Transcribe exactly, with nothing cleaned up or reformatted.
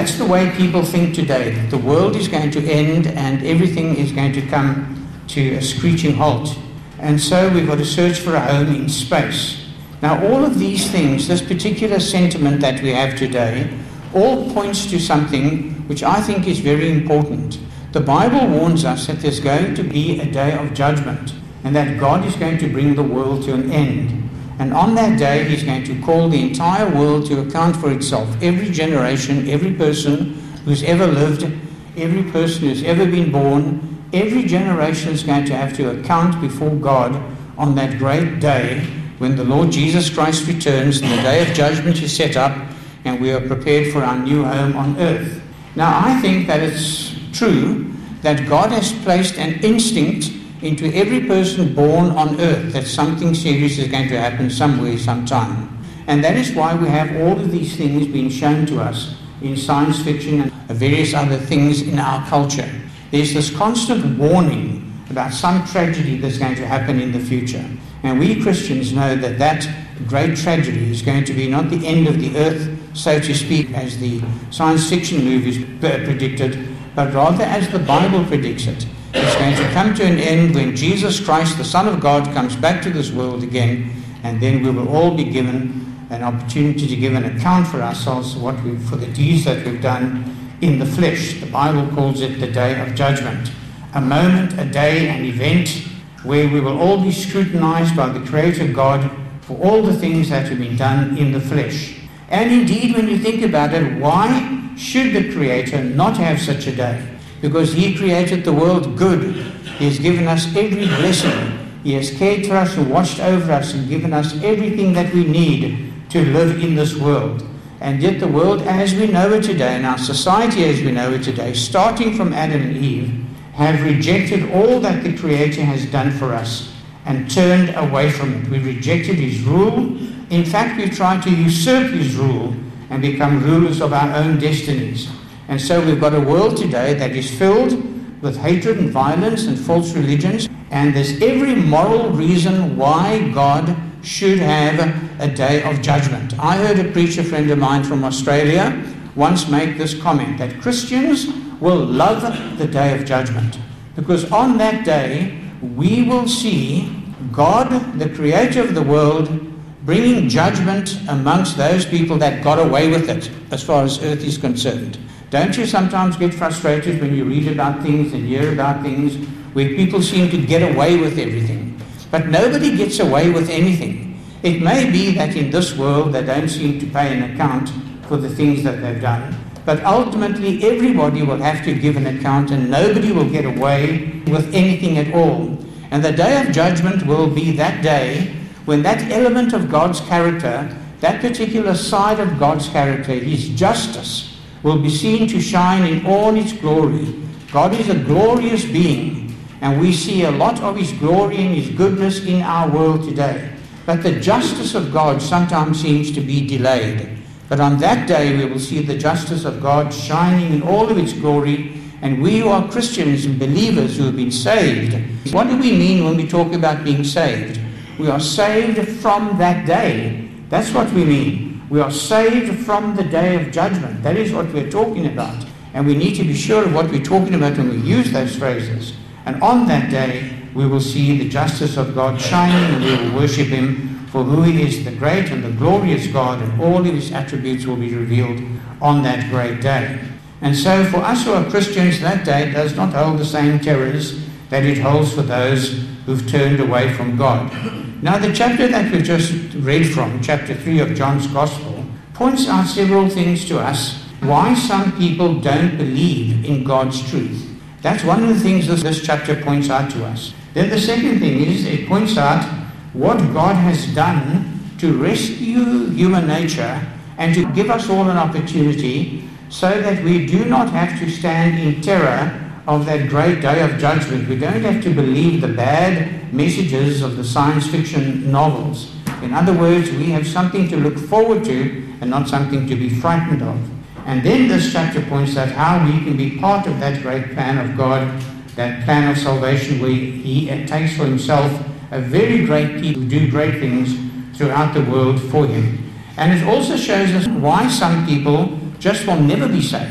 that's the way people think today, that the world is going to end and everything is going to come to a screeching halt. And so we've got to search for a home in space. Now all of these things, this particular sentiment that we have today, all points to something which I think is very important. The Bible warns us that there's going to be a day of judgment and that God is going to bring the world to an end. And on that day, he's going to call the entire world to account for itself. Every generation, every person who's ever lived, every person who's ever been born, every generation is going to have to account before God on that great day when the Lord Jesus Christ returns and the day of judgment is set up and we are prepared for our new home on earth. Now, I think that it's true that God has placed an instinct into every person born on earth that something serious is going to happen somewhere, sometime. And that is why we have all of these things being shown to us in science fiction and various other things in our culture. There's this constant warning about some tragedy that's going to happen in the future. And we Christians know that that great tragedy is going to be not the end of the earth, so to speak, as the science fiction movies predicted, but rather as the Bible predicts it. It's going to come to an end when Jesus Christ, the Son of God, comes back to this world again, and then we will all be given an opportunity to give an account for ourselves what we, for the deeds that we've done in the flesh. The Bible calls it the day of judgment. A moment, a day, an event where we will all be scrutinized by the Creator God for all the things that have been done in the flesh. And indeed, when you think about it, why should the Creator not have such a day? Because he created the world good. He has given us every blessing. He has cared for us and watched over us and given us everything that we need to live in this world. And yet the world as we know it today, and our society as we know it today, starting from Adam and Eve, have rejected all that the Creator has done for us and turned away from it. We rejected his rule. In fact, we've tried to usurp his rule and become rulers of our own destinies. And so we've got a world today that is filled with hatred and violence and false religions. And there's every moral reason why God should have a day of judgment. I heard a preacher friend of mine from Australia once make this comment, that Christians will love the day of judgment. Because on that day, we will see God, the Creator of the world, bringing judgment amongst those people that got away with it, as far as earth is concerned. Don't you sometimes get frustrated when you read about things and hear about things where people seem to get away with everything? But nobody gets away with anything. It may be that in this world they don't seem to pay an account for the things that they've done. But ultimately everybody will have to give an account and nobody will get away with anything at all. And the day of judgment will be that day when that element of God's character, that particular side of God's character, his justice, will be seen to shine in all its glory. God is a glorious being, and we see a lot of his glory and his goodness in our world today. But the justice of God sometimes seems to be delayed. But on that day we will see the justice of God shining in all of its glory, and we who are Christians and believers who have been saved. What do we mean when we talk about being saved? We are saved from that day. That's what we mean. We are saved from the day of judgment. That is what we're talking about. And we need to be sure of what we're talking about when we use those phrases. And on that day, we will see the justice of God shining, and we will worship him for who he is, the great and the glorious God, and all of his attributes will be revealed on that great day. And so for us who are Christians, that day does not hold the same terrors that it holds for those who've turned away from God. Now the chapter that we just read from, chapter three of John's Gospel, points out several things to us why some people don't believe in God's truth. That's one of the things this, this chapter points out to us. Then the second thing is it points out what God has done to rescue human nature and to give us all an opportunity so that we do not have to stand in terror of that great day of judgment. We don't have to believe the bad messages of the science fiction novels. In other words, we have something to look forward to and not something to be frightened of. And then this chapter points out how we can be part of that great plan of God, that plan of salvation where he takes for himself a very great people who do great things throughout the world for him. And it also shows us why some people just will never be saved.